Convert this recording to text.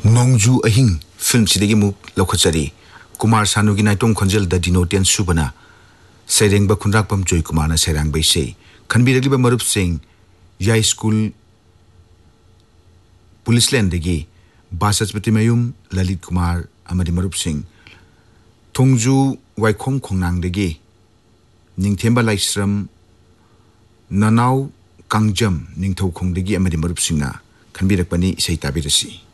नोंजू अहिंग film सिदगी मुक लौखचरी कुमार सानू की नाइटों खंजल the डिनोटियन Subna सेरेंग खुंद्राकपम जोय कुमार सेरांग बैसे खनबीरगलिबा मरुप सिंह याई स्कूल पुलिस लैंडगी बासचपति मयूम ललित कुमार अमरी मरुप सिंह थोंजू वाइखोम खोंगनांगदगी निंगथेंबा लाइस्रम ननाव कांगजम निंगथौ खोंगदगी अमरी मरुप सिंहना खनबीरकपनी इसै ताबिरसी।